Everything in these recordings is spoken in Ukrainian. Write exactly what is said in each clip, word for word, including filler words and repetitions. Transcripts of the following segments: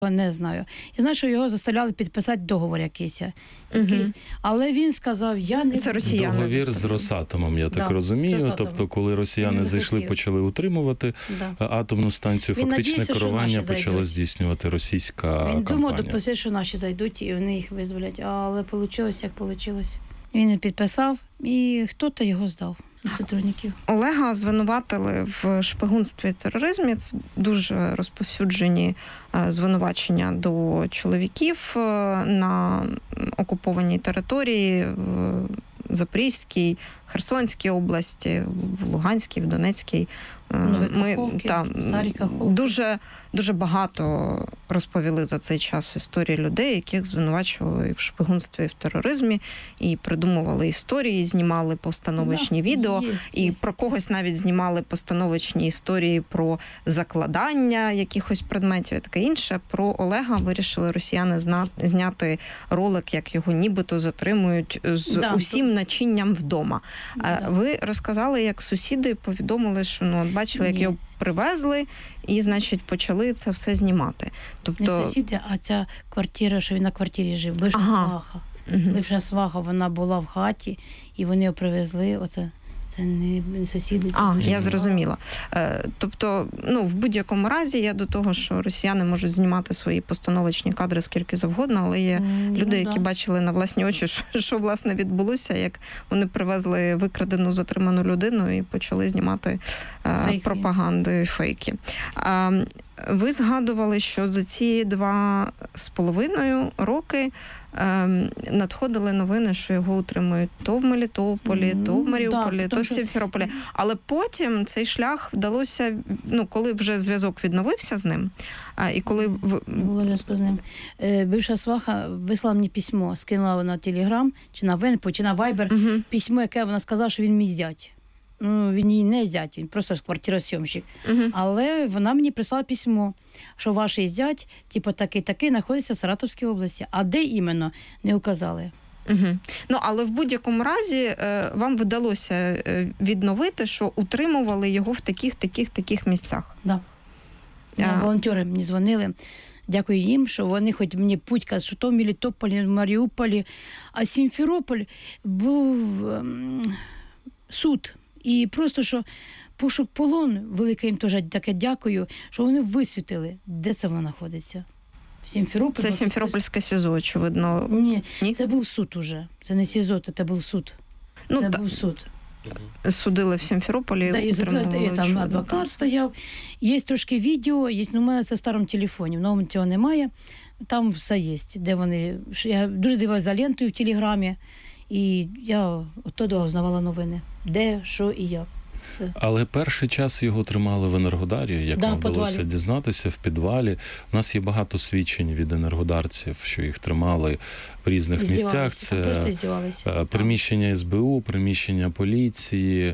Не знаю. Я знаю, що його заставляли підписати договор якийсь. якийсь. Угу. Але він сказав, я не... Це росіяни. Договір з Росатомом, я так да, розумію. Тобто, коли росіяни зайшли, почали утримувати да. атомну станцію, він фактичне надіявся, керування почала здійснювати російська він компанія. Він думав, допустим, що наші зайдуть і вони їх визволять. Але вийшло, як вийшло. Він не підписав, і хто-то його здав. Сотрудників. Олега звинуватили в шпигунстві і тероризмі. Це дуже розповсюджені звинувачення до чоловіків на окупованій території в Запорізькій, Херсонській області, в Луганській, в Донецькій. Ми та, дуже, дуже багато розповіли за цей час історії людей, яких звинувачували в шпигунстві і в тероризмі, і придумували історії, знімали постановочні да, відео, є, і є. Про когось навіть знімали постановочні історії про закладання якихось предметів і таке інше. Про Олега вирішили росіяни зна... зняти ролик, як його нібито затримують з да, усім то... начинням вдома. Да. Ви розказали, як сусіди повідомили, що ну, бачили, як Ні. його привезли, і, значить, почали це все знімати. Тобто... Не сусіди, а ця квартира, що він на квартирі жив, бивша ага. сваха. Угу. Бивша сваха, вона була в хаті, і вони його привезли, оце... Це не сусіди. Це а, я зрозуміла. Тобто, ну, в будь-якому разі я до того, що росіяни можуть знімати свої постановочні кадри скільки завгодно, але є mm, люди, ну, які да. бачили на власні очі, що, що, власне, відбулося, як вони привезли викрадену, затриману людину і почали знімати фейки. пропаганду і фейки. Ви згадували, що за ці два з половиною роки ем, надходили новини, що його утримують то в Мелітополі, mm, то в Маріуполі, да, то в Сімферополі. Що... Але потім цей шлях вдалося, ну, коли вже зв'язок відновився з ним, а, і коли... Було зв'язку з ним. Е, бивша сваха вислала мені письмо, скинула на Телеграм, чи на Венпо, чи на Вайбер, mm-hmm. письмо, яке вона сказала, що він мій зять. Ну, він її не зять, він просто квартиросйомщик. Uh-huh. Але вона мені прислала письмо, що ваш зять, типу, такий-такий, знаходиться в Саратовській області. А де іменно, не указали. Uh-huh. Ну, але в будь-якому разі вам вдалося відновити, що утримували його в таких-таких-таких місцях. Так. Да. Uh-huh. Волонтери мені дзвонили. Дякую їм, що вони хоч мені путь кажуть, що то в Мелітополі, в Маріуполі. А Сімферополь був ем, суд. І просто, що пошук полон, велике їм теж таке дякую, що вони висвітили, де це воно знаходиться. Сімферополь. Це Сімферопольське СІЗО, очевидно. Ні, Ні, це був суд уже. Це не СІЗО, це був суд. Ну, це та... був суд. Судили в Сімферополі, да, і утримували. Там адвокат стояв. Є трошки відео, є, ну, у мене це в старому телефоні, в новому цього немає. Там все є, де вони... Я дуже дивилася за лентою в Телеграмі. І я оттуда узнавала новини. Де, що і як. Це. Але перший час його тримали в Енергодарі, як да, нам вдалося дізнатися, в підвалі. У нас є багато свідчень від енергодарців, що їх тримали в різних місцях. Це приміщення ес бе у, приміщення поліції,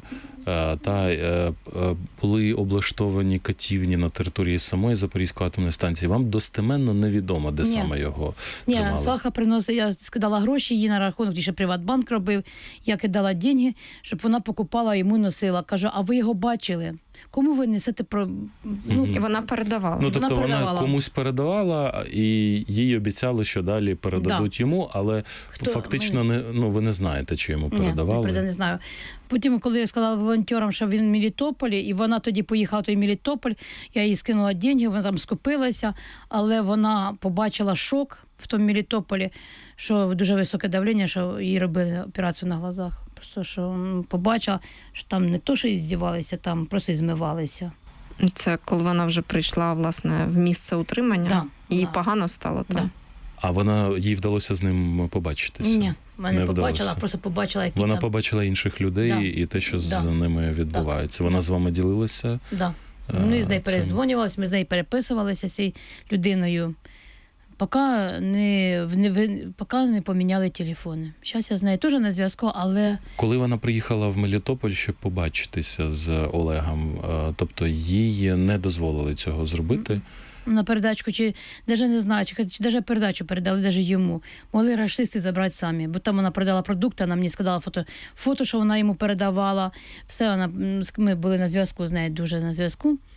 та були облаштовані катівні на території самої Запорізької атомної станції. Вам достеменно невідомо, де Ні. саме його тримали? Ні, Сваха приносила, я скидала гроші їй на рахунок, ті ще Приватбанк робив, я кидала гроші, щоб вона покупала, йому носила. Кажу, а ви його бачили? Кому ви несете про... Ну, і вона передавала. Ну, тобто вона, вона комусь передавала, і їй обіцяли, що далі передадуть да. йому, але Хто? фактично не, ну, ви не знаєте, чи йому передавали. Ні, я не знаю. Потім, коли я сказала волонтерам, що він в Мелітополі, і вона тоді поїхала в той Мелітополь, я їй скинула гроші, вона там скупилася, але вона побачила шок в тому Мелітополі, що дуже високе давлення, що їй робили операцію на глазах. Просто, що побачила, що там не то, що і здівалися, там просто і змивалися. Це коли вона вже прийшла, власне, в місце утримання? Да, їй да. погано стало там? Да. А вона, їй вдалося з ним побачитися? Ні, вона не побачила, просто побачила, які Вона там... побачила інших людей да. і те, що да. з ними відбувається. Да. Вона да. з вами ділилася? Так. Да. Ми з нею перезвонювалися, ми з нею переписувалися з цією людиною. Поки не, не, поки не поміняли телефони. Зараз я з нею теж на зв'язку, але... Коли вона приїхала в Мелітополь, щоб побачитися з Олегом, тобто їй не дозволили цього зробити? На передачку, чи навіть не знаю, чи, чи навіть передачу передали, навіть йому. Могли рашисти забрати самі, бо там вона продала продукти, вона мені сказала фото, фото, що вона йому передавала. Все, вона, ми були на зв'язку з нею, дуже на зв'язку.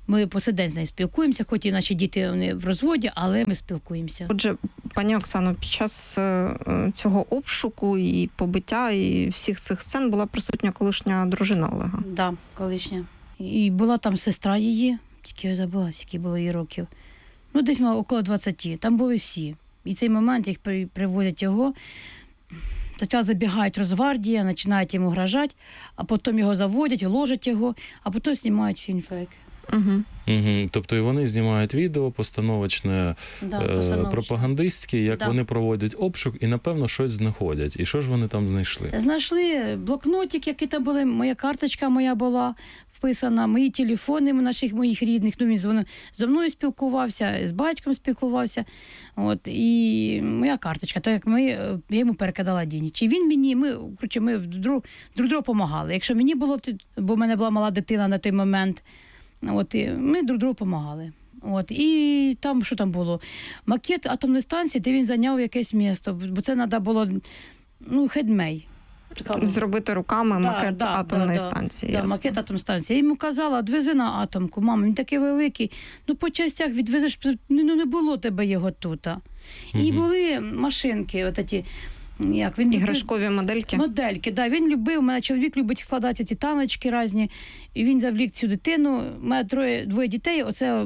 Ми по сей день з нею спілкуємося, хоч і наші діти вони в розводі, але ми спілкуємося. Отже, пані Оксано, під час цього обшуку і побиття, і всіх цих сцен була присутня колишня дружина Олега? Так, да, колишня. І була там сестра її, тільки я забула, скільки було їй років. Ну, десь мало около двадцяти. Там були всі. І цей момент, як при, приводять його, спочатку забігають Росгвардія, починають йому грожати, а потім його заводять, ложать його, а потім знімають фільм фейк. Угу. Угу. Тобто і вони знімають відео постановочне, да, е, пропагандистське, як да. вони проводять обшук і, напевно, щось знаходять. І що ж вони там знайшли? Знайшли блокнотик, який там були, моя карточка моя була вписана, мої телефони наших моїх рідних, ну він зі зо мною спілкувався, з батьком спілкувався, от, і моя карточка, так як ми, я йому перекидала дні. Чи він мені, ми, коротше, ми друг, друг другу допомагали. Якщо мені було, бо в мене була мала дитина на той момент, от, і ми друг другу допомагали. От, і там, що там було? Макет атомної станції, де він зайняв якесь місто, бо це треба було, ну, хедмей. Зробити руками да, макет да, атомної да, станції. Да, макет атомної станції. Я йому казала, відвези на атомку, мама, він такий великий, ну по частях відвезеш, ну не було тебе його тут. Угу. І були машинки, от ті, як він іграшкові модельки. Модельки, да, він любив, у мене чоловік любить складати ці таночки різні, і він завлік цю дитину, у мене троє, двоє дітей, оце,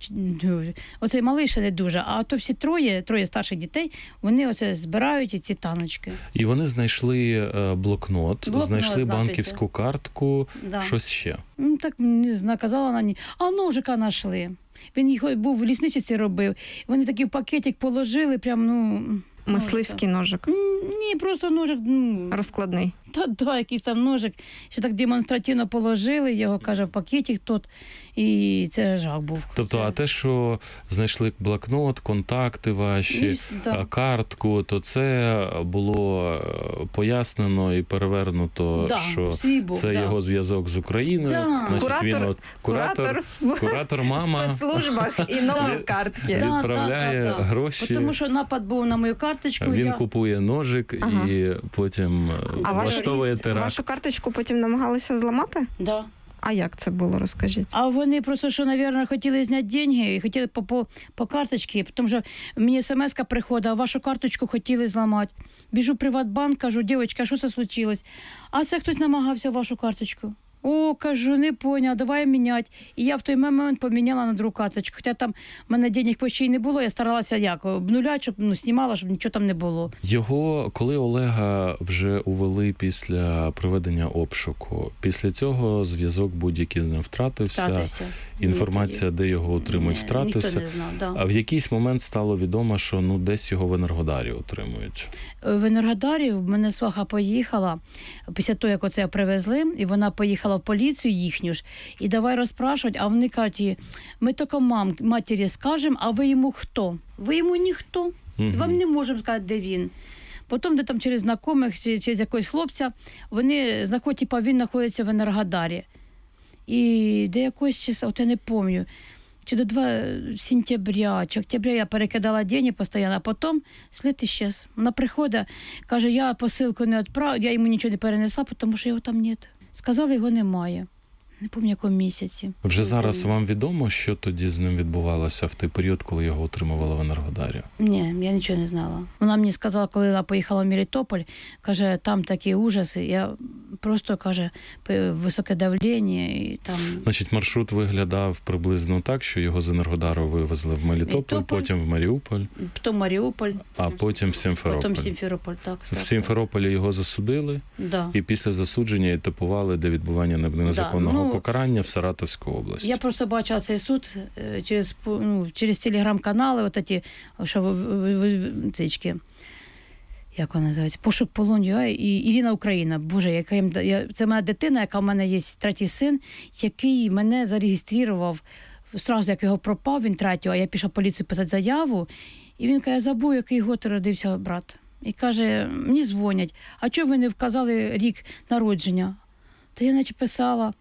оцей малий ще не дуже, а то всі троє, троє старших дітей, вони оце збирають ці таночки. І вони знайшли блокнот, блокнот знайшли банківську картку, да. Щось ще. Ну, так не знаю, казала вона, ні. А ножика знайшли. Він їх був в лісничестві робив, вони такий в пакетик положили, прям, ну... Мисливський ножик? Ні, просто ножик. Ну, розкладний? Та, да, якийсь там ножик. Ще так демонстративно положили, його, каже, в пакеті тут, і це жах був. Тобто, це... а те, що знайшли блокнот, контакти ваші, і, да. картку, то це було пояснено і перевернуто, да, що був, це да. його зв'язок з Україною. Да. Значить, куратор, він от, куратор, куратор, куратор мама в спецслужбах і номер картки. Відправляє да, да, да. гроші. Тому що напад був на мою карточку. Він я... купує ножик ага. і потім а влаштовує теракт. Вашу карточку потім намагалися зламати? Так. Да. А як це було, розкажіть? А вони просто, що, мабуть, хотіли зняти гроші і хотіли по, по, по карточці, тому що мені смс-ка приходить, а вашу карточку хотіли зламати. Біжу в Приватбанк, кажу, дівчинка, що це случилось? А це хтось намагався вашу карточку. О, кажу, не поняла, давай міняти. І я в той момент поміняла на другу карточку. Хоча там в мене денег почти не було, я старалася як, обнуляти, щоб ну, знімала, щоб нічого там не було. Його, коли Олега вже увели після проведення обшуку, після цього зв'язок будь-який з ним втратився, втратився. Інформація, де його отримують, не, втратився. Не знав, да. А в якийсь момент стало відомо, що ну, десь його в Енергодарі отримують. В Енергодарі в мене сваха поїхала, після того, як оце привезли, і вона поїхала в поліцію їхню ж, і давай розпрашувати, а вони кажуть, ми тільки мам, матері скажемо, а ви йому хто? Ви йому ніхто. Угу. Вам не можемо сказати, де він. Потім, де там через знайомих, через якогось хлопця, вони знаходять, типа, він знаходиться в Енергодарі. І до якогось числа, от я не пам'ятаю, чи до два сентября, чи октября я перекидала гроші постійно, а потім слід іщез. Вона приходить, каже, я посилку не відправила, я йому нічого не перенесла, тому що його там немає. Сказали, його немає. Не пам'ятаю, якому місяці. Вже зараз вам відомо, що тоді з ним відбувалося в той період, коли його отримували в Енергодарі? Ні, я нічого не знала. Вона мені сказала, коли вона поїхала в Мелітополь, каже, там такі ужаси. Я просто, каже, високе давлення. І там... Значить, маршрут виглядав приблизно так, що його з Енергодару вивезли в Мелітополь, Мелітополь, потім в Маріуполь. Потім Маріуполь. А потім в Сімферополь. Потім в Сімферополь, так. В Сімферополі його засудили, да. і після засудження етапували до відбування незаконного да. ну, покарання в Саратовську область. Я просто бачила цей суд через, ну, через телеграм-канали, от ті, що цички, як вона називається, «Пошук полоню», і Ірина Україна. Боже, яка їм, я, це моя дитина, яка в мене є третій син, який мене зареєстрував, одразу як його пропав, він третього, а я пішла в поліцію писати заяву, і він каже, я забув, який год родився брат. І каже, мені дзвонять, а чого ви не вказали рік народження? Та я наче писала.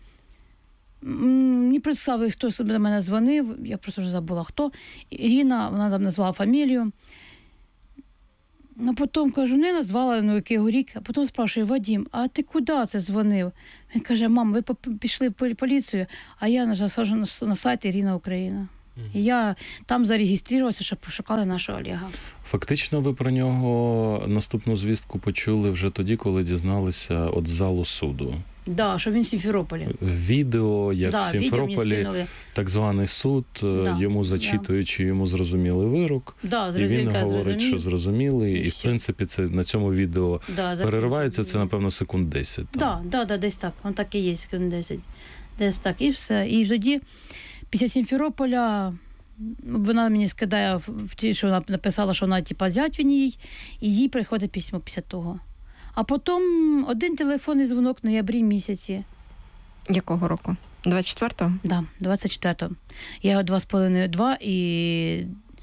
Не представили, хто до мене дзвонив, я просто вже забула, хто. Ірина, вона там назвала фамілію. Ну, потім, кажу, не назвала, ну, який рік, а потім спрашую, Вадим, а ти куди це дзвонив? Він каже, мам, ви пішли в поліцію, а я насаджу на сайт Ірина Україна. І я там зареєструвався, щоб пошукали нашого Олега. Фактично ви про нього наступну звістку почули вже тоді, коли дізналися от залу суду. Так, да, що він в Сімферополі. Відео, як да, в Сімферополі, так званий суд, да, йому зачитуючи, да. йому зрозумілий вирок. Да, і він говорить, зрозумів. що зрозумілий. І, і в принципі, це на цьому відео да, переривається, це, напевно, секунд десять. Так, да, да, да, десь так. Він так і є, секунд десять. Десь так, і все. І тоді, після Сімферополя, вона мені скидає, що вона написала, що вона, типа, зять він їй, і їй приходить письмо після того. А потім один телефонний дзвонок в ноябрі місяці. Якого року? двадцять четвертого? Так, да, двадцять четвертого. Я його два з половиною, два і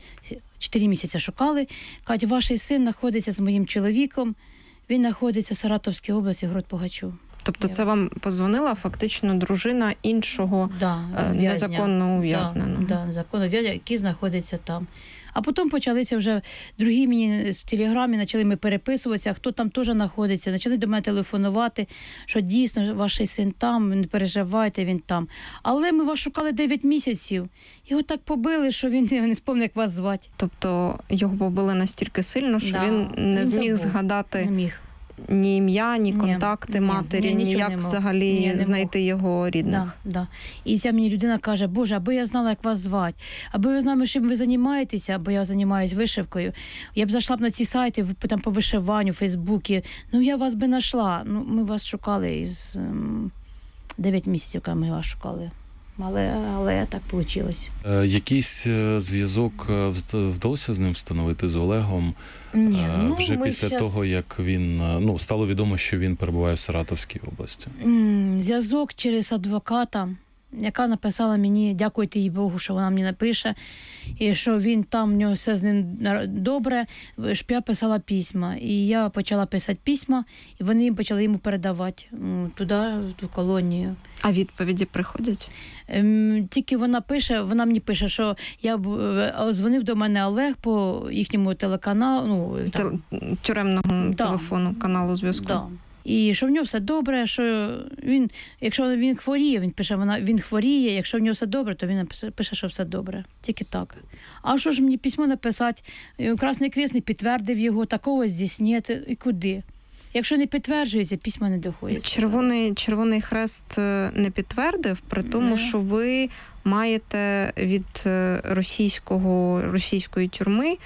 чотири місяці шукали. Кажуть, ваш син знаходиться з моїм чоловіком, він знаходиться в Саратовській області, город Пугачов. Тобто це вам позвонила фактично дружина іншого да, незаконно ув'язненого? Так, да, да, незаконно ув'язненого, який знаходиться там. А потім почалися вже другі мені в Телеграмі, почали ми переписуватися, хто там теж знаходиться, почали до мене телефонувати, що дійсно ваш син там, не переживайте, він там. Але ми вас шукали дев'ять місяців, його так побили, що він не спомнив, як вас звати. Тобто його побили настільки сильно, що да, він не він зміг забув. згадати не міг. ні ім'я, ні контакти ні, матері, ні, ніяк взагалі ні, знайти його рідних. Да, да. І ця мені людина каже, Боже, аби я знала, як вас звати, аби ви знали, чим ви займаєтеся, або я займаюся вишивкою. Я б зайшла б на ці сайти, там по вишиванню, в Фейсбуці, ну я вас би знайшла. Ну, ми вас шукали із ем, дев'ять місяців, коли ми вас шукали. Але, але так вийшло. Е, якийсь зв'язок вдалося з ним встановити, з Олегом? Ні, е, ну, вже після щас... того, як він, ну, стало відомо, що він перебуває в Саратовській області? Зв'язок через адвоката, яка написала мені, дякуйте їй Богу, що вона мені напише, і що він там, в нього все з ним добре, щоб я писала письма. І я почала писати письма, і вони почали йому передавати туди, в ту колонію. А відповіді приходять? Ем, тільки вона пише, вона мені пише, що я дзвонив до мене Олег по їхньому телеканалу. Ну, там, тюремного да. телефону, каналу зв'язку. Да. І що в нього все добре, що він, якщо він хворіє, він пише, вона, він хворіє, якщо в нього все добре, то він пише, що все добре. Тільки так. А що ж мені письмо написати? Красний Хрест не підтвердив його, такого здійснити, і куди? Якщо не підтверджується, письма не доходять. Червоний, Червоний Хрест не підтвердив, при тому, не. що ви маєте від російського, російської тюрми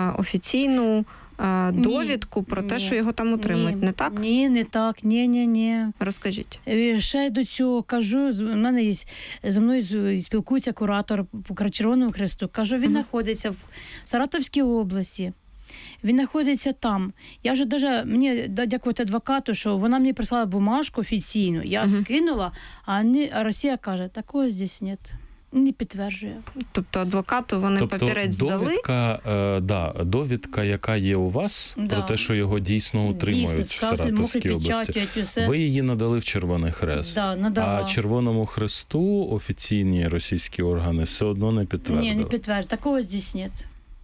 офіційну довідку ні, про те, ні, що його там утримують, ні, не так? Ні, не так, ні, ні, ні. Розкажіть. Ще до цього кажу, в мене є, зі мною спілкується куратор по Червоному Хресту. Кажу, він знаходиться угу. в Саратовській області. Він знаходиться там. Я вже даже, мені дякувати адвокату, що вона мені прислала бумажку офіційну, я угу. скинула, а, не, а Росія каже, такого здесь нет. Не підтверджує. Тобто адвокату вони тобто, папірець довідка, дали? Е, да, довідка, яка є у вас, да. про те, що його дійсно утримують дійсно, в Саратовській області. Ви її надали в Червоний Хрест. Да, а Червоному Хресту офіційні російські органи все одно не підтвердили. Ні, не підтвердили. Такого здесь нет.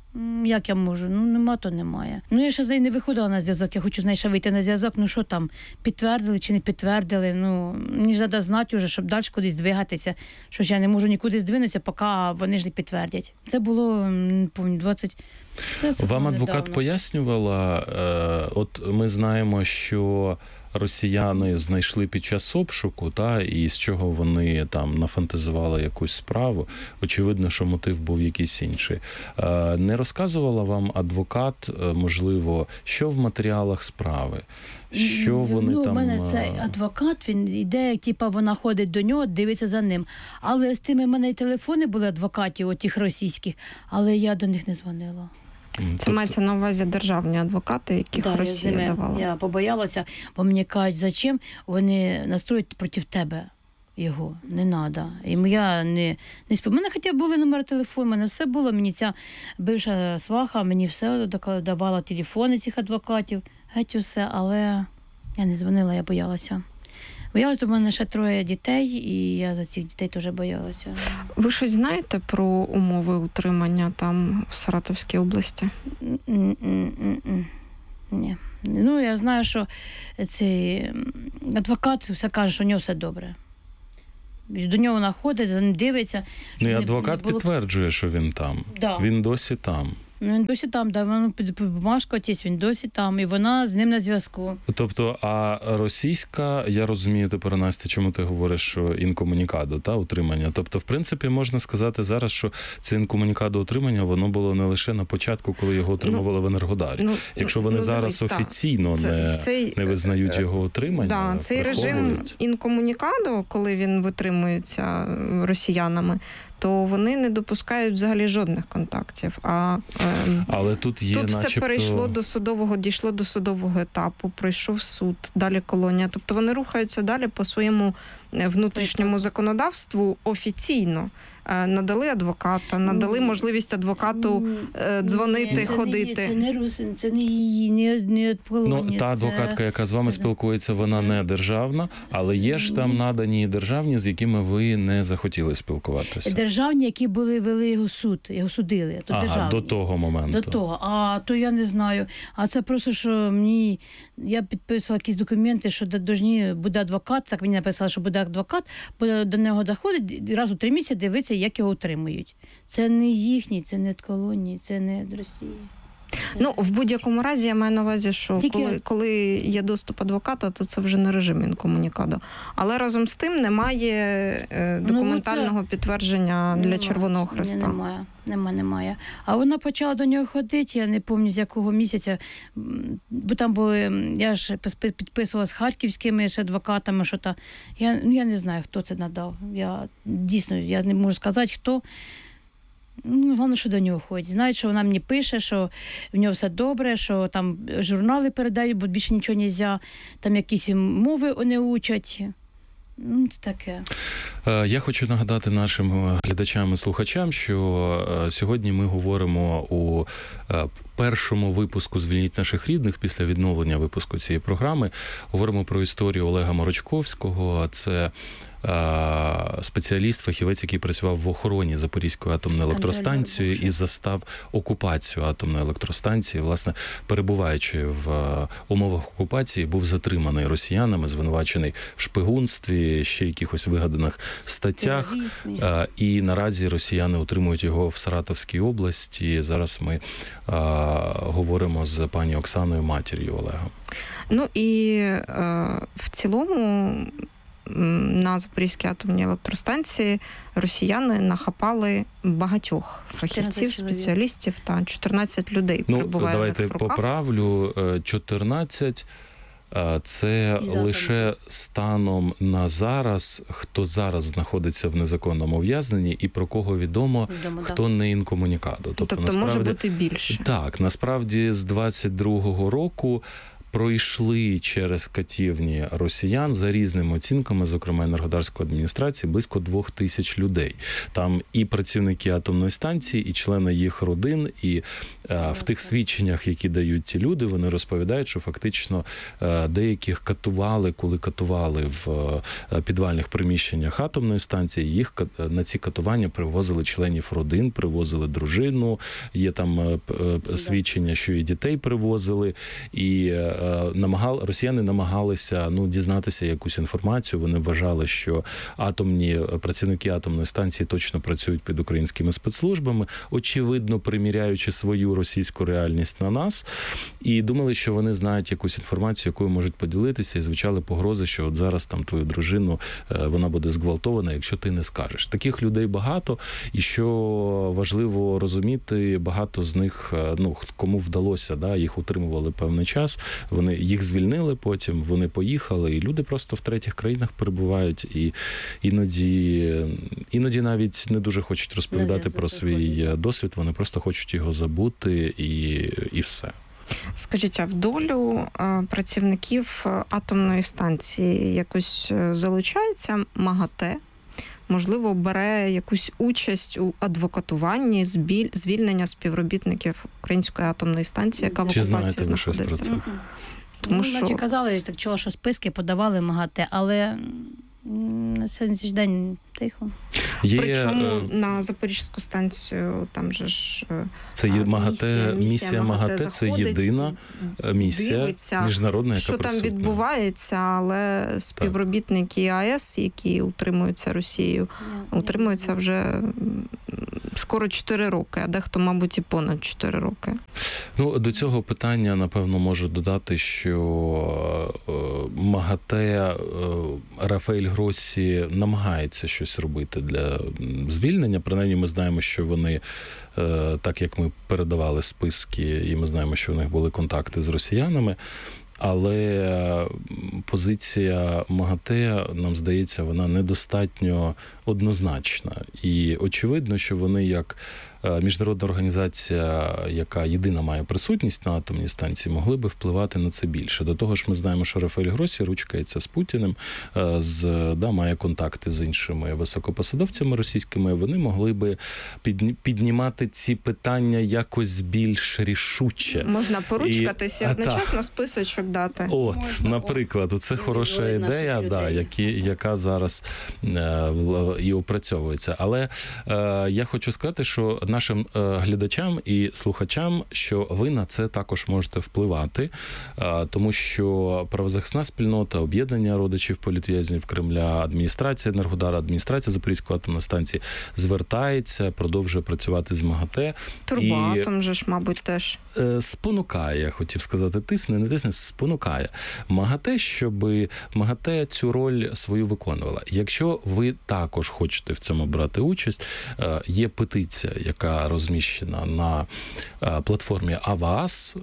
Як я можу? Ну, нема, то немає. Ну, я ще з нею не виходила на зв'язок, я хочу з нею ще вийти на зв'язок, ну, що там, підтвердили чи не підтвердили, ну, мені ж треба знати вже, щоб далі кудись двигатися, що ж я не можу нікуди здвинутися, поки вони ж не підтвердять. Це було, не пам'ятаю, двадцять... Це, це Вам адвокат недавно. пояснювала, е, от ми знаємо, що росіяни знайшли під час обшуку, та, і з чого вони там нафантазували якусь справу. Очевидно, що мотив був якийсь інший. Е, не розказувала вам адвокат, можливо, що в матеріалах справи? Що вони ну, там... У мене цей адвокат, він йде, типа, вона ходить до нього, дивиться за ним. Але з тими в мене й телефони були адвокатів, отих російських, але я до них не дзвонила. Це тобто... мається на увазі державні адвокати, яких да, Росія я давала. Я побоялася, бо мені кажуть, зачем вони настроють проти тебе його, не треба. І я не, не спів. У мене хоча б були номери телефону, у мене все було, мені ця бивша сваха, мені все давала телефони цих адвокатів, геть усе, але я не дзвонила, я боялася. Боялася, у мене ще троє дітей, і я за цих дітей теж боялася. Ви щось знаєте про умови утримання там в Саратовській області? Ні. Ну, я знаю, що цей адвокат все каже, що у нього все добре. До нього вона ходить, за ним дивиться. Ну, і адвокат було... підтверджує, що він там. Да. Він досі там. Ну, він досі там, да, воно під бумажку отець, він досі там, і вона з ним на зв'язку. Тобто, а російська, я розумію тепер, Настя, чому ти говориш, що інкомунікадо, та, утримання. Тобто, в принципі, можна сказати зараз, що це інкомунікадо утримання, воно було не лише на початку, коли його отримували ну, в Енергодарі. Ну, Якщо вони ну, зараз дивись, офіційно це, не, цей, не визнають його утримання, да, цей режим інкомунікадо, коли він витримується росіянами, то вони не допускають взагалі жодних контактів. А е, Але тут є, тут начебто... все перейшло до судового, дійшло до судового етапу, пройшов суд, далі колонія. Тобто вони рухаються далі по своєму внутрішньому законодавству офіційно. Надали адвоката, надали можливість адвокату дзвонити, Ні, це ходити. Не, це не русин, це не її, не, не колонія. Ну, та адвокатка, це... яка з вами це... спілкується, вона не державна, але є ж там надані державні, з якими ви не захотіли спілкуватися. Державні, які були, вели його суд, його судили. То ага, державні. до того моменту. До того. А то я не знаю. А це просто, що мені, я підписувала якісь документи, що должні, буде адвокат, так мені написали, що буде адвокат, буде до нього доходить, раз у три місяці дивитися, як його утримують. Це не їхні, це не від колонії, це не від Росії. Це... Ну, в будь-якому разі, я маю на увазі, що Тільки... коли, коли є доступ адвоката, то це вже не режим інкомунікадо. Але разом з тим немає е, документального ну, це... підтвердження для немає. Червоного Хреста. Ні, немає, немає, немає. А вона почала до нього ходити, я не пам'ятаю, з якого місяця, бо там були, я ж підписувала з харківськими ж адвокатами, що та, я, ну, я не знаю, хто це надав. Я дійсно, я не можу сказати, хто. Ну, головне, що до нього ходять. Знають, що вона мені пише, що в нього все добре, що там журнали передають, бо більше нічого не можна, там якісь мови не учать. Ну, це таке. Я хочу нагадати нашим глядачам і слухачам, що сьогодні ми говоримо у першому випуску «Звільніть наших рідних» після відновлення випуску цієї програми. Говоримо про історію Олега Морочковського. Це спеціаліст, фахівець, який працював в охороні Запорізької атомної електростанції і застав окупацію атомної електростанції. Власне, перебуваючи в умовах окупації, був затриманий росіянами, звинувачений в шпигунстві, ще якихось вигаданих статтях. І наразі росіяни утримують його в Саратовській області. Зараз ми а, говоримо з пані Оксаною, матір'ю Олега. Ну і е, в цілому на Запорізькій атомній електростанції росіяни нахапали багатьох фахівців, спеціалістів та чотирнадцять людей ну, перебувають в руках. Давайте поправлю. чотирнадцять це лише станом на зараз, хто зараз знаходиться в незаконному ув'язненні і про кого відомо, відомо хто да. не інкомунікадо. Тобто, тобто насправді, може бути більше. Так, насправді з двадцять другого року пройшли через катівні росіян за різними оцінками, зокрема Енергодарської адміністрації, близько двох тисяч людей. Там і працівники атомної станції, і члени їх родин, і а, в тих свідченнях, які дають ті люди, вони розповідають, що фактично а, деяких катували, коли катували в а, підвальних приміщеннях атомної станції, їх на ці катування привозили членів родин, привозили дружину, є там а, а, свідчення, що і дітей привозили, і намагали, росіяни намагалися ну, дізнатися якусь інформацію. Вони вважали, що атомні працівники атомної станції точно працюють під українськими спецслужбами, очевидно, приміряючи свою російську реальність на нас, і думали, що вони знають якусь інформацію, якою можуть поділитися, і звучали погрози, що от зараз там твою дружину, вона буде зґвалтована, якщо ти не скажеш. Таких людей багато, і що важливо розуміти, багато з них, ну, кому вдалося, да, їх утримували певний час, вони їх звільнили потім, вони поїхали, і люди просто в третіх країнах перебувають, і іноді, іноді навіть не дуже хочуть розповідати про свій досвід, вони просто хочуть його забути, і, і все. Скажіть, а в долю працівників атомної станції якось залучається МАГАТЕ? Можливо, бере якусь участь у адвокатуванні, звільнення співробітників Української атомної станції, яка в окупації знаходиться? Тому ну, що... Наче казали, так чула, що списки подавали МАГАТЕ, але На сьогоднішній день тихо. Є, Причому е... на Запорізьку станцію там же ж це є МАГАТЕ, місія, місія МАГАТЕ, МАГАТЕ це єдина місія дивиться, міжнародна, яка що присутня. Там відбувається, але співробітники АЕС, які утримуються Росією, yeah, утримуються yeah. вже скоро чотири роки, а дехто, мабуть, і понад чотири роки. Ну, до цього питання, напевно, можу додати, що МАГАТЕ, Рафаель Гроссі намагається щось робити для звільнення. Принаймні, ми знаємо, що вони, так як ми передавали списки, і ми знаємо, що у них були контакти з росіянами, але позиція МАГАТЕ, нам здається, вона недостатньо однозначна. І очевидно, що вони як міжнародна організація, яка єдина має присутність на атомній станції, могли би впливати на це більше. До того ж, ми знаємо, що Рафаель Гроссі ручкається з Путіним, з, да, має контакти з іншими високопосадовцями російськими. Вони могли би піднімати ці питання якось більш рішуче. Можна поручкатися і одночасно та, списочок дати. От, Можна, наприклад, це хороша ідея, да, які, яка зараз е, і опрацьовується. Але е, я хочу сказати, що нашим глядачам і слухачам, що ви на це також можете впливати, тому що правозахисна спільнота, об'єднання родичів політв'язнів Кремля, адміністрація Енергодара, адміністрація Запорізької атомної станції звертається, продовжує працювати з МАГАТЕ. Турбоатом і... же ж, мабуть, теж. Спонукає, хотів сказати, тисне, не тисне, спонукає МАГАТЕ, щоб МАГАТЕ цю роль свою виконувала. Якщо ви також хочете в цьому брати участь, є петиція, яка розміщена на платформі АВААС,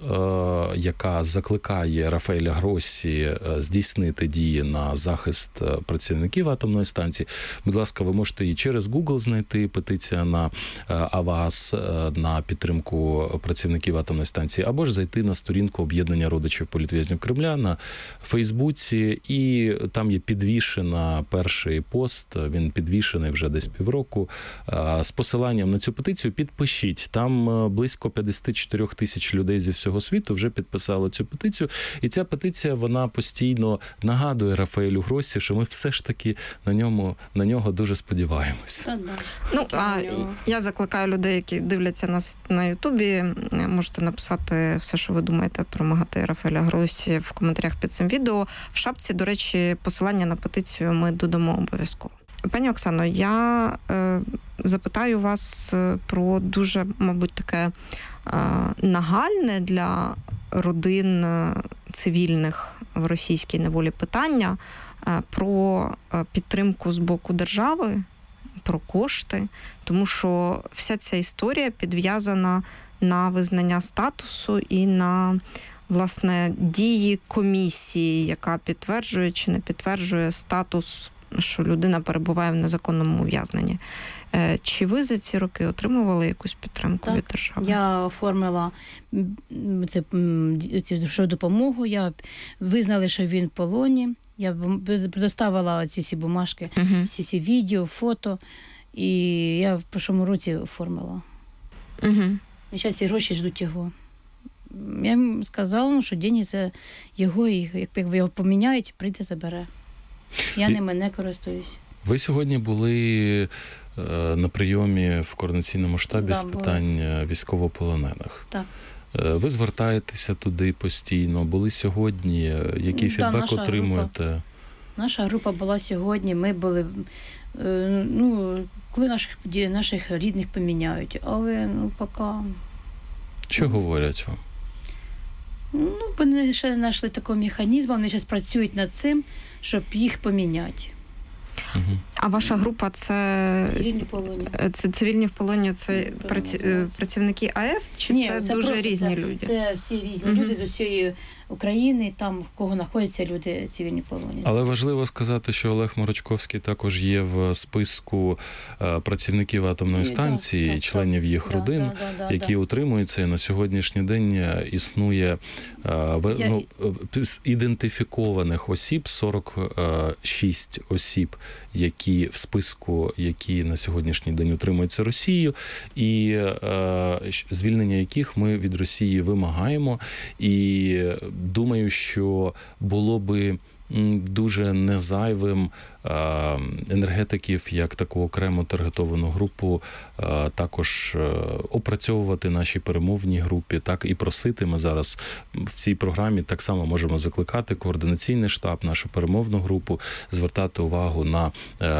яка закликає Рафаеля Гроссі здійснити дії на захист працівників атомної станції. Будь ласка, ви можете і через Google знайти петиція на АВААС на підтримку працівників атомної станції, або ж зайти на сторінку об'єднання родичів політв'язнів Кремля на Фейсбуці, і там є підвішена перший пост, він підвішений вже десь півроку, з посиланням на цю петицію. Підпишіть. Там близько п'ятдесят чотири тисяч людей зі всього світу вже підписали цю петицію. І ця петиція, вона постійно нагадує Рафаелю Гроссі, що ми все ж таки на ньому, на нього дуже сподіваємося. Ну, а я закликаю людей, які дивляться нас на Ютубі, можете написати все, що ви думаєте про МАГАТЕ Рафаеля Гроссі в коментарях під цим відео. В шапці, до речі, посилання на петицію ми додамо обов'язково. Пані Оксано, я е, запитаю вас про дуже, мабуть, таке е, нагальне для родин цивільних в російській неволі питання е, про підтримку з боку держави, про кошти, тому що вся ця історія підв'язана на визнання статусу і на, власне, дії комісії, яка підтверджує чи не підтверджує статус, що людина перебуває в незаконному ув'язненні. Чи ви за ці роки отримували якусь підтримку так, від держави? Я оформила цю допомогу, я визнали, що він в полоні, я предоставила ці всі бумажки, uh-huh. всі ці відео, фото, і я в прошлому році оформила. Uh-huh. І зараз ці гроші ждуть його. Я їм сказала, що деньги це його, і як його поміняють, прийде, забере. Я ними не користуюсь. Ви сьогодні були на прийомі в координаційному штабі да, з питань були. військовополонених. Так. Ви звертаєтеся туди постійно, були сьогодні, який да, фідбек отримуєте? Група, наша група була сьогодні, ми були, ну, коли наших, наших рідних поміняють, але, ну, поки... Що ну, говорять вам? Ну, вони ще не знайшли такого механізму, вони зараз працюють над цим, щоб їх поміняти. Угу. А ваша група це... Цивільні в полоні. Це цивільні в полоні, це праці... працівники АЕС, чи Ні, це, це дуже просто, різні це, люди? Це всі різні угу. люди з усієї України, там, в кого знаходяться люди цивільні в полоні. Але важливо сказати, що Олег Морочковський також є в списку працівників атомної станції, так, так, членів їх так, родин, да, да, да, які да. утримуються. І на сьогоднішній день існує Я... ну, ідентифікованих осіб, сорок шість осіб, які в списку, які на сьогоднішній день утримуються Росією, і е, звільнення яких ми від Росії вимагаємо. І думаю, що було би дуже незайвим енергетиків, як таку окрему таргетовану групу, також опрацьовувати наші перемовні групі, так і просити. Ми зараз в цій програмі так само можемо закликати координаційний штаб, нашу перемовну групу, звертати увагу на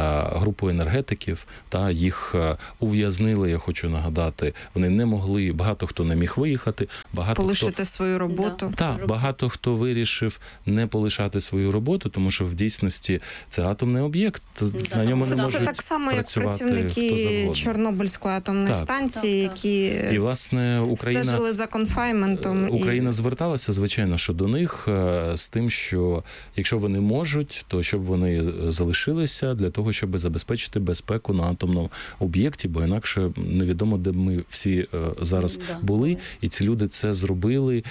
групу енергетиків, та їх ув'язнили, я хочу нагадати, вони не могли, багато хто не міг виїхати, багато полишити хто... свою роботу. Да. Так, багато хто вирішив не полишати свою роботу, тому що в дійсності це атомний об'єкт, да, на ньому це, не можуть це так само, як працівники Чорнобильської атомної так. станції, які і, власне, Україна, стежили за конфайнментом. Україна і... зверталася, звичайно, що до них з тим, що якщо вони можуть, то щоб вони залишилися для того, щоб забезпечити безпеку на атомному об'єкті, бо інакше невідомо, де ми всі зараз да. були, і ці люди це зробили,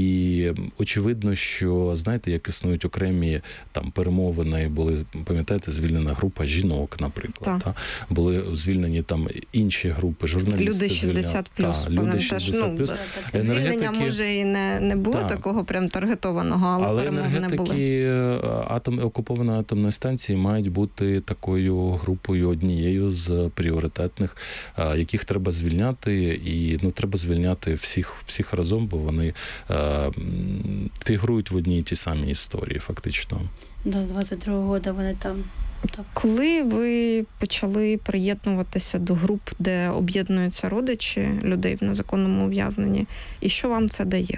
і очевидно, що, знаєте, як існують окремі там перемовини, були, пам'ятаєте, звільнена група жінок, наприклад, та. Були звільнені там інші групи, журналісти. Люди шістдесят плюс, люди шістдесят плюс. Ну, звільнення, може, і не, не було та. такого прям таргетованого, але, але перемовини були. Але енергетики атом, окупованої атомної станції мають бути такою групою, однією з пріоритетних, яких треба звільняти, і ну, треба звільняти всіх, всіх разом, бо вони е, фігурують в одній і тій самій історії, фактично. Да, з двадцять другого року вони там. Так. Коли ви почали приєднуватися до груп, де об'єднуються родичі людей в незаконному ув'язненні, і що вам це дає?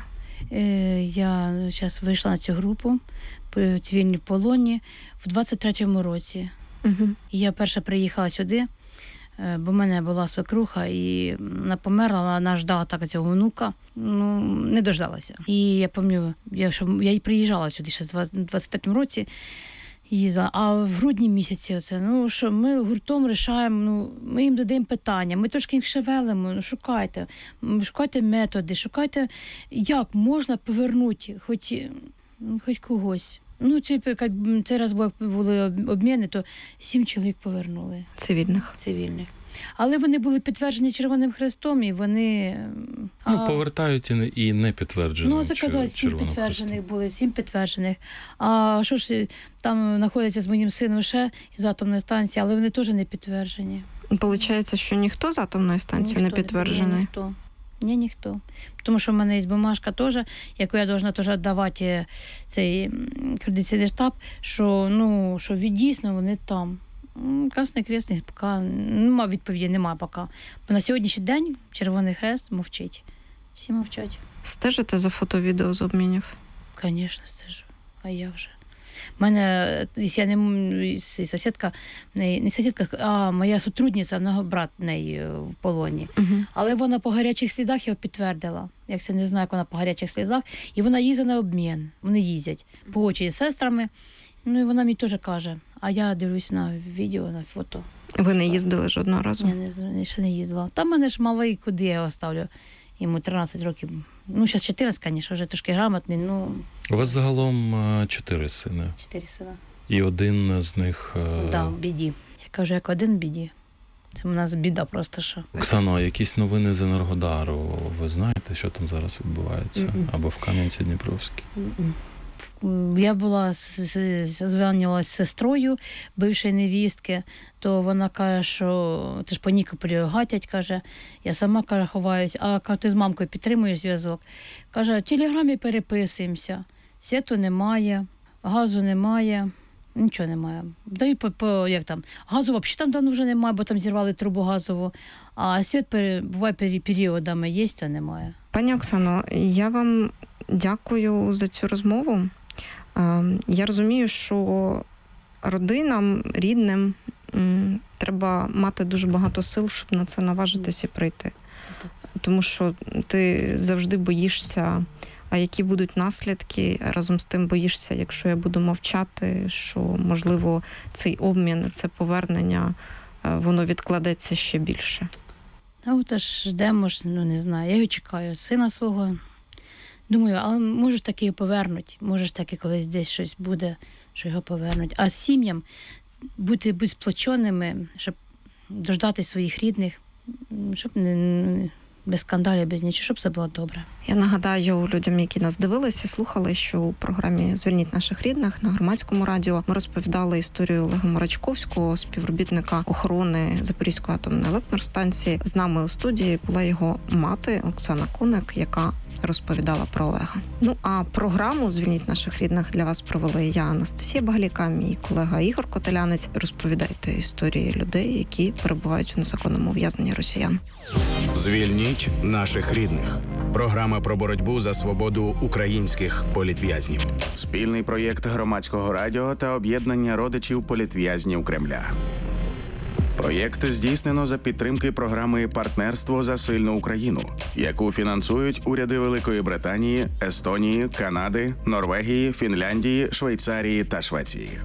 Е, я зараз вийшла на цю групу по цивільній полоні в двадцять третьому році. Угу. Я перша приїхала сюди, бо в мене була свекруха, і вона померла, вона ждала так цього внука, ну, не дождалася. І я пам'ятаю, я, що, я і приїжджала сюди ще в двадцять третьому році, їздила, а в грудні місяці оце, ну, що ми гуртом рішаємо, ну, ми їм додаємо питання, ми трошки їх шевелимо, ну, шукайте, шукайте методи, шукайте, як можна повернути хоч, хоч когось. Ну, цей, цей раз були обміни, то сім чоловік повернули. Цивільних? Цивільних. Але вони були підтверджені Червоним Хрестом, і вони... Ну, а... повертають і не підтверджені. Ну, заказали, сім підтверджених Хрестом. Були, сім підтверджених. А що ж, там знаходяться з моїм сином ще з атомної станції, але вони теж не підтверджені. Получається, що ніхто з атомної станції ніхто не підтверджений? Не, ніхто. Ні, ніхто. Тому що в мене є бумажка теж, яку я повинна теж віддавати цей координаційний штаб, що, ну, що дійсно вони там. Красний Хрест поки нема відповіді, немає поки. Бо на сьогоднішній день Червоний Хрест мовчить. Всі мовчать. Стежите за фото-відео з обмінів? Звісно, стежу. А як же? У мене, я не сусідка, не, не сусідка, а моя сотрудниця, вона брат неї в полоні. Uh-huh. Але вона по гарячих слідах його підтвердила. Як це не знаю, як вона по гарячих слідах. І вона їздить на обмін. Вони їздять по очі з сестрами. Ну і вона мені теж каже, а я дивлюсь на відео, на фото. Ви не їздили жодного разу? Я не, ще не їздила. Там в мене ж малий, куди я його ставлю. Йому тринадцять років. Ну, зараз чотирнадцять, звісно, вже трошки грамотний, ну... У вас загалом чотири сини. Чотири сина. І один з них... Так, да, в біді. Я кажу, як один в біді. Це у нас біда просто, що. Оксано, а якісь новини з Енергодару? Ви знаєте, що там зараз відбувається? Mm-mm. Або в Кам'янці-Дніпровській? Mm-mm. Я була, зв'язувалася з сестрою бившої невістки, то вона каже, що ти ж по Нікополі гатять, каже, я сама, каже, ховаюсь, а каже, ти з мамкою підтримуєш зв'язок. Каже, в телеграмі переписуємося, світу немає, газу немає, нічого немає. Даю по, по як там, газу взагалі там давно вже немає, бо там зірвали трубу газову, а світ буває періодами, є, то немає. Пані Оксано, я вам дякую за цю розмову. Я розумію, що родинам, рідним треба мати дуже багато сил, щоб на це наважитися і прийти. Тому що ти завжди боїшся, а які будуть наслідки, разом з тим боїшся, якщо я буду мовчати, що, можливо, цей обмін, це повернення, воно відкладеться ще більше. А от аж ждемо, ну не знаю, я його чекаю, сина свого. Думаю, але може ж таки повернуть, може ж таки колись десь щось буде, що його повернуть. А сім'ям бути, бути сплоченими, щоб дождати своїх рідних, щоб не, без скандалів, без нічого, щоб все було добре. Я нагадаю людям, які нас дивилися, слухали, що у програмі «Звільніть наших рідних» на Громадському радіо ми розповідали історію Олега Морачковського, співробітника охорони Запорізької атомної електростанції. З нами у студії була його мати Оксана Коник, яка розповідала про Олега. Ну, а програму «Звільніть наших рідних» для вас провели я, Анастасія Багаліка, мій колега Ігор Котелянець. Розповідайте історії людей, які перебувають у незаконному ув'язненні росіян. «Звільніть наших рідних». Програма про боротьбу за свободу українських політв'язнів. Спільний проєкт Громадського радіо та об'єднання родичів політв'язнів Кремля. Проєкт здійснено за підтримки програми «Партнерство за сильну Україну», яку фінансують уряди Великої Британії, Естонії, Канади, Норвегії, Фінляндії, Швейцарії та Швеції.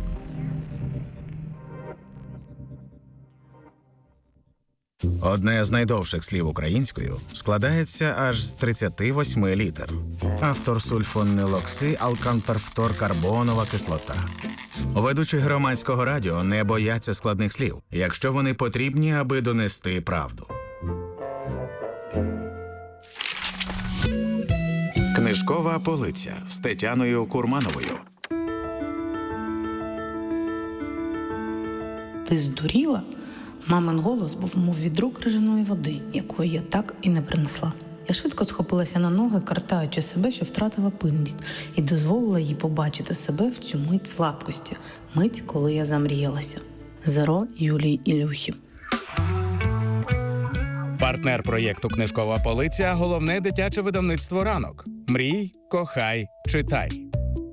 Одне з найдовших слів українською складається аж з тридцяти восьми літер. Автор сульфонилокси алканперфторкарбонова кислота. Ведучі Громадського радіо не бояться складних слів, якщо вони потрібні, аби донести правду. Книжкова полиця з Тетяною Курмановою. Ти здуріла? Мамин голос був, мов відро крижаної води, якої я так і не принесла. Я швидко схопилася на ноги, картаючи себе, що втратила пильність, і дозволила їй побачити себе в цю мить слабкості, мить, коли я замріялася. Зеро Юлії Ілюхи. Партнер проєкту «Книжкова полиця» – головне дитяче видавництво «Ранок». Мрій, кохай, читай.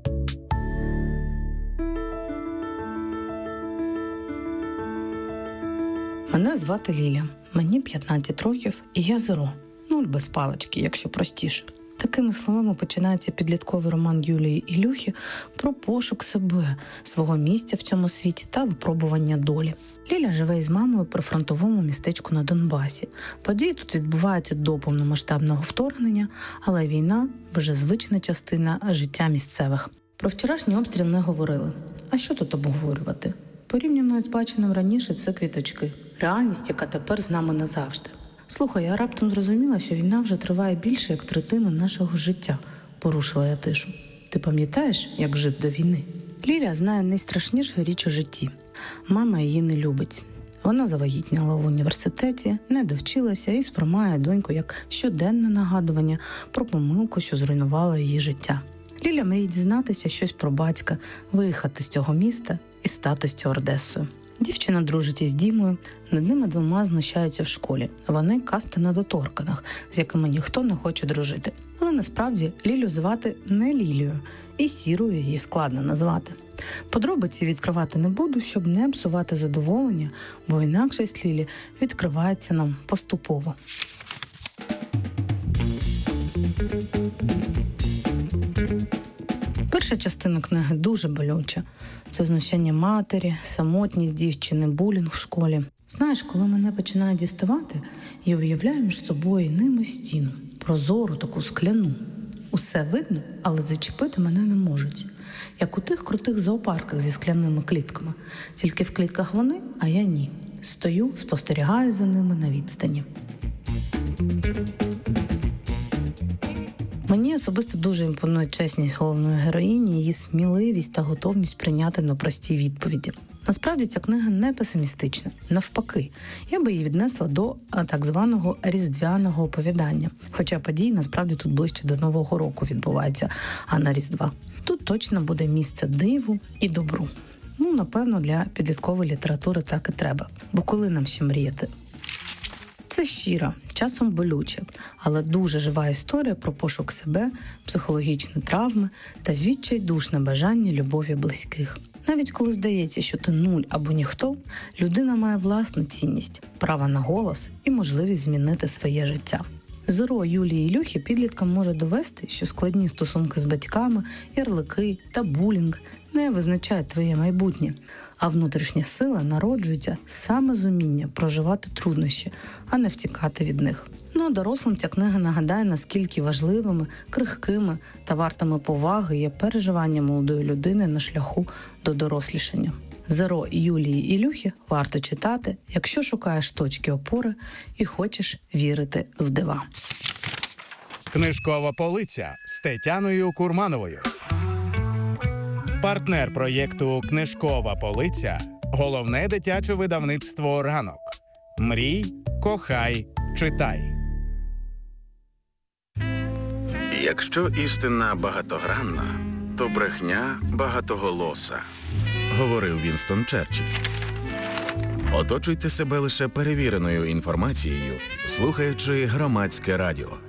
Мене звати Ліля, мені п'ятнадцять років, і я Зеро. Нуль без палички, якщо простіше. Такими словами починається підлітковий роман Юлії Ілюхи про пошук себе, свого місця в цьому світі та випробування долі. Ліля живе із мамою при фронтовому містечку на Донбасі. Події тут відбуваються до повномасштабного вторгнення, але війна – вже звична частина життя місцевих. Про вчорашній обстріл не говорили. А що тут обговорювати? Порівняно з баченим раніше, це квіточки. Реальність, яка тепер з нами назавжди. Слухай, я раптом зрозуміла, що війна вже триває більше, як третину нашого життя. Порушила я тишу. Ти пам'ятаєш, як жив до війни? Ліля знає найстрашнішу річ у житті. Мама її не любить. Вона завагітніла в університеті, не довчилася і сприймає доньку як щоденне нагадування про помилку, що зруйнувала її життя. Ліля мріє дізнатися щось про батька, виїхати з цього міста і стати стюардесою. Дівчина дружить із Дімою, над ними двома знущаються в школі. Вони каста недоторканих, з якими ніхто не хоче дружити. Але насправді Лілю звати не Лілією, і Сірою її складно назвати. Подробиці відкривати не буду, щоб не псувати задоволення, бо інакшість Лілі відкривається нам поступово. Перша частина книги дуже болюча. Це знущання матері, самотність дівчини, булінг в школі. Знаєш, коли мене починає діставати, я уявляю між собою і ними стіну. Прозору, таку скляну. Усе видно, але зачепити мене не можуть. Як у тих крутих зоопарках зі скляними клітками. Тільки в клітках вони, а я ні. Стою, спостерігаю за ними на відстані. Мені особисто дуже імпонує чесність головної героїні, її сміливість та готовність прийняти непрості відповіді. Насправді ця книга не песимістична. Навпаки, я би її віднесла до так званого різдвяного оповідання. Хоча події насправді тут ближче до Нового року відбуваються, а не Різдва. Тут точно буде місце диву і добру. Ну, напевно, для підліткової літератури так і треба. Бо коли нам ще мріяти? Це щира, часом болюча, але дуже жива історія про пошук себе, психологічні травми та відчайдушне бажання любові близьких. Навіть коли здається, що ти нуль або ніхто, людина має власну цінність, право на голос і можливість змінити своє життя. Зеро Юлії Ілюхи підліткам може довести, що складні стосунки з батьками, ярлики та булінг не визначають твоє майбутнє, а внутрішня сила народжується саме з уміння проживати труднощі, а не втікати від них. Ну, а дорослим ця книга нагадає, наскільки важливими, крихкими та вартими поваги є переживання молодої людини на шляху до дорослішання. «Зеро» Юлії Ілюхи варто читати, якщо шукаєш точки опори і хочеш вірити в дива. Книжкова полиця з Тетяною Курмановою. Партнер проєкту «Книжкова полиця» – головне дитяче видавництво «Ранок». Мрій, кохай, читай. Якщо істина багатогранна, то брехня багатоголоса, говорив Вінстон Черчилль. Оточуйте себе лише перевіреною інформацією, слухаючи Громадське радіо.